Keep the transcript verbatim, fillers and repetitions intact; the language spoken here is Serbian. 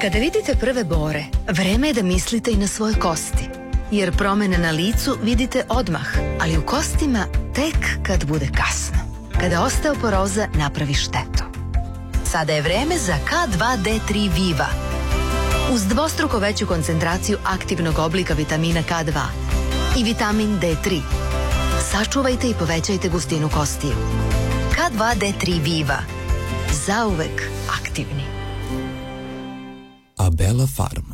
Kada vidite prve bore, vreme je da mislite i na svoje kosti. Jer promene na licu vidite odmah, ali u kostima tek kad bude kasno. Kada osteoporoza napravi štetu. Sada je vreme za K dva D tri Viva. Uz dvostruko veću koncentraciju aktivnog oblika vitamina K dva i vitamin D tri. Sačuvajte i povećajte gustinu kostiju. K dva D tri Viva. Zauvek aktivni. Abela Farm.